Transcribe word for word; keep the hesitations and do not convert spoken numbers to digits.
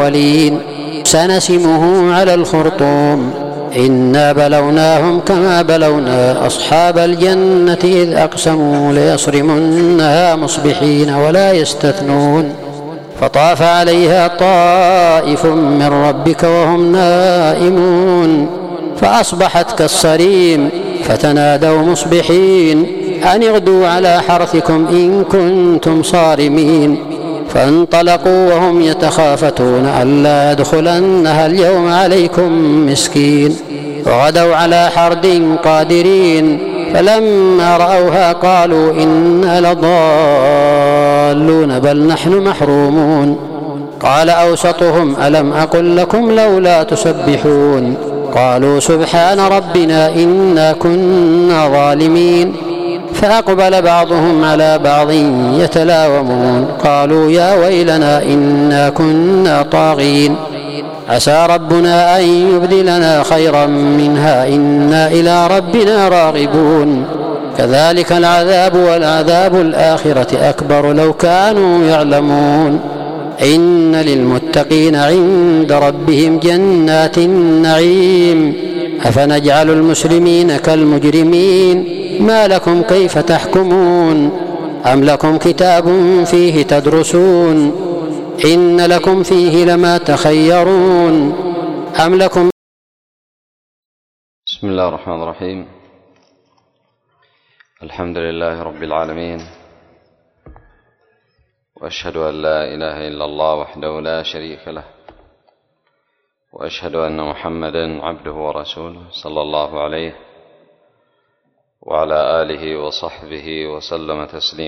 الأولين سنسمه على الخرطوم إنا بلوناهم كما بلونا أصحاب الجنة إذ أقسموا ليصرمنها مصبحين ولا يستثنون فطاف عليها طائف من ربك وهم نائمون فأصبحت كالصريم فتنادوا مصبحين أن اغدوا على حرثكم إن كنتم صارمين فانطلقوا وهم يتخافتون ألا يدخلنها اليوم عليكم مسكين وغدوا على حرد قادرين فلما رأوها قالوا إنا لضالون بل نحن محرومون قال أوسطهم ألم أقل لكم لولا تسبحون قالوا سبحان ربنا إنا كنا ظالمين فأقبل بعضهم على بعض يتلاومون قالوا يا ويلنا إنا كنا طاغين عسى ربنا أن يبدلنا خيرا منها إنا إلى ربنا راغبون كذلك العذاب والعذاب الآخرة أكبر لو كانوا يعلمون إن للمتقين عند ربهم جنات النعيم أفنجعل المسلمين كالمجرمين ما لكم كيف تحكمون أم لكم كتاب فيه تدرسون إن لكم فيه لما تخيرون أم لكم. بسم الله الرحمن الرحيم. الحمد لله رب العالمين، وأشهد أن لا إله إلا الله وحده لا شريك له، وأشهد أن محمدا عبده ورسوله صلى الله عليه وعلى آله وصحبه وسلم تسليما.